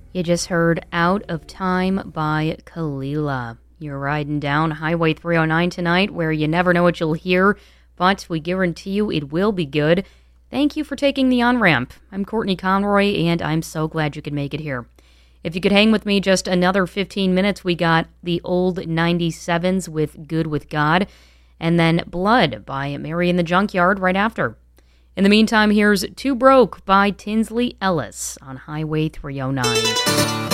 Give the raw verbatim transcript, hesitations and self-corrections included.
You just heard Out of Time by Kalila. You're riding down Highway three oh nine tonight, where you never know what you'll hear, but we guarantee you it will be good. Thank you for taking the on-ramp. I'm Courtney Conroy, and I'm so glad you could make it here. If you could hang with me just another fifteen minutes, we got the old ninety-sevens with Good With God, and then Blood by Mary in the Junkyard right after. In the meantime, here's Too Broke by Tinsley Ellis on Highway three oh nine.